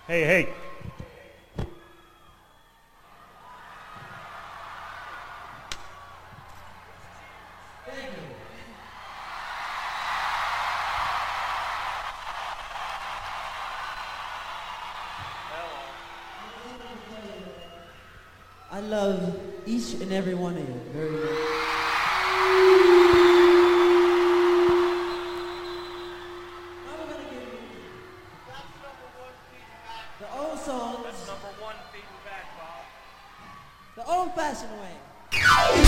Hey, hey. I love each and every one of you very much. Now we're gonna give you the old songs, That's number one feeding back, Bob. the old-fashioned way.